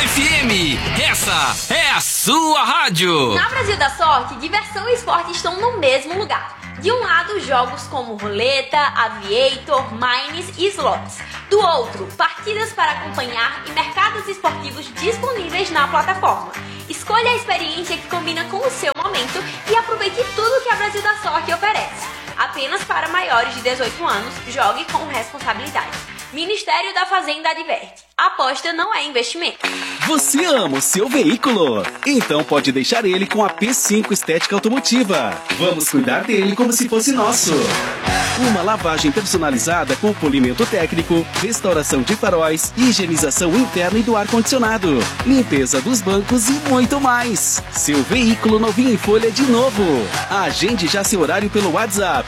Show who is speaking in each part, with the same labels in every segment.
Speaker 1: FM. Essa é a sua rádio.
Speaker 2: Na Brasil da Sorte, diversão e esporte estão no mesmo lugar. De um lado, jogos como roleta, aviator, mines e slots. Do outro, partidas para acompanhar e mercados esportivos disponíveis na plataforma. Escolha a experiência que combina com o seu momento e aproveite tudo que a Brasil da Sorte oferece. Apenas para maiores de 18 anos, jogue com responsabilidade. Ministério da Fazenda adverte. Aposta não é investimento.
Speaker 3: Você ama o seu veículo? Então pode deixar ele com a P5 Estética Automotiva. Vamos cuidar dele como se fosse nosso. Uma lavagem personalizada com polimento técnico, restauração de faróis, higienização interna e do ar-condicionado, limpeza dos bancos e muito mais. Seu veículo novinho em folha de novo. Agende já seu horário pelo WhatsApp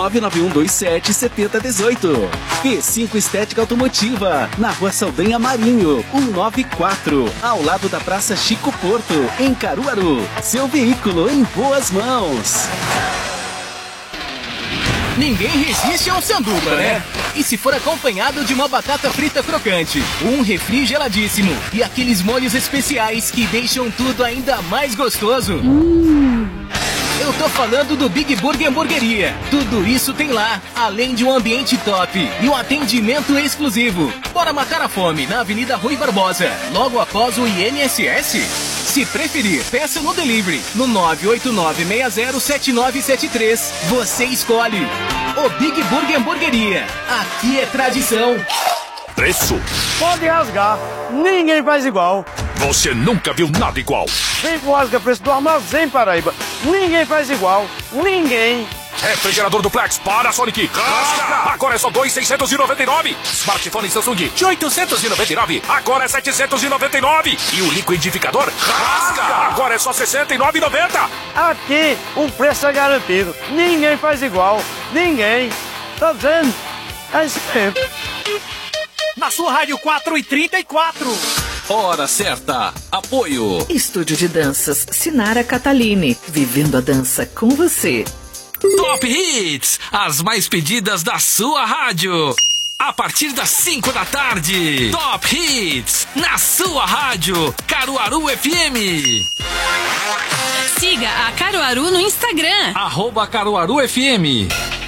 Speaker 3: 991277018. P5 Estética Automotiva, na Rua Saldanha Marinho, 194, ao lado da Praça Chico Porto, em Caruaru. Seu veículo em boas mãos.
Speaker 4: Ninguém resiste a um sanduba, né? E se for acompanhado de uma batata frita crocante, um refri geladíssimo e aqueles molhos especiais que deixam tudo ainda mais gostoso. Eu tô falando do Big Burger Hamburgueria. Tudo isso tem lá, além de um ambiente top e um atendimento exclusivo. Bora matar a fome na Avenida Rui Barbosa, logo após o INSS. Se preferir, peça no delivery no 989607973. Você escolhe. O Big Burger Hamburgueria. Aqui é tradição.
Speaker 5: Preço.
Speaker 6: Pode rasgar. Ninguém faz igual.
Speaker 5: Você nunca viu nada igual.
Speaker 6: Vem com o rasga-preço do Armazém Paraíba. Ninguém faz igual. Ninguém.
Speaker 5: Refrigerador duplex para Sonic. Rasga! Agora é só 2.699. Smartphone Samsung de 899. Agora é 799. E o liquidificador rasga! Agora é só 69,90.
Speaker 6: Aqui, o preço é garantido. Ninguém faz igual. Ninguém. Tá dizendo? É isso mesmo.
Speaker 4: Na sua rádio 4h34.
Speaker 1: Hora certa. Apoio.
Speaker 7: Estúdio de Danças Sinara Catalini. Vivendo a dança com você.
Speaker 1: Top Hits, as mais pedidas da sua rádio. A partir das 5 da tarde. Top Hits, na sua rádio, Caruaru FM.
Speaker 8: Siga a Caruaru no Instagram.
Speaker 1: @Caruaru FM.